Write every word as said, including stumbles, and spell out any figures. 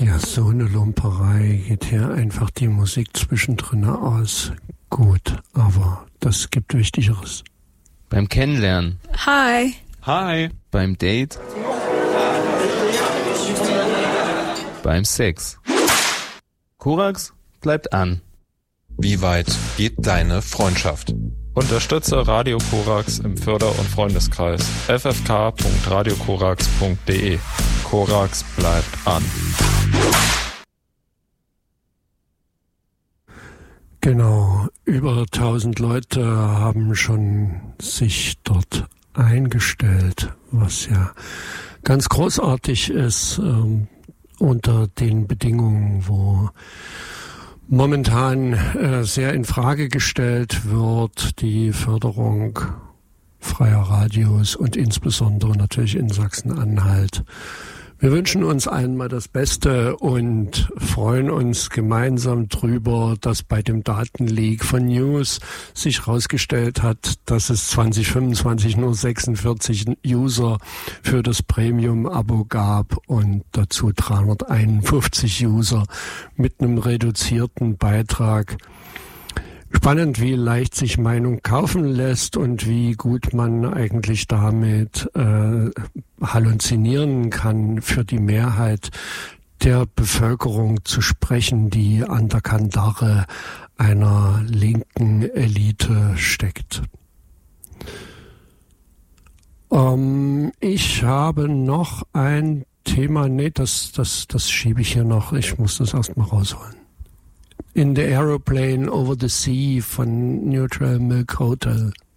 Ja, so eine Lumperei geht hier einfach die Musik zwischendrin aus. Gut, aber das gibt Wichtigeres. Beim Kennenlernen. Hi. Hi. Beim Date. Beim Sex. Korax bleibt an. Wie weit geht deine Freundschaft? Unterstütze Radio Korax im Förder- und Freundeskreis. f f k punkt radio korax punkt d e. Korax bleibt an. Genau, über tausend Leute haben schon sich dort eingestellt, was ja ganz großartig ist, ähm, unter den Bedingungen, wo momentan äh, sehr in Frage gestellt wird, die Förderung freier Radios und insbesondere natürlich in Sachsen-Anhalt. Wir wünschen uns einmal das Beste und freuen uns gemeinsam drüber, dass bei dem Datenleak von News sich herausgestellt hat, dass es zwanzig fünfundzwanzig nur sechsundvierzig User für das Premium-Abo gab und dazu dreihunderteinundfünfzig User mit einem reduzierten Beitrag. Spannend, wie leicht sich Meinung kaufen lässt und wie gut man eigentlich damit äh, halluzinieren kann, für die Mehrheit der Bevölkerung zu sprechen, die an der Kandare einer linken Elite steckt. Ähm, ich habe noch ein Thema, nee, das, das, das schiebe ich hier noch, ich muss das erstmal rausholen. In the Aeroplane Over the Sea von Neutral Milk Hotel.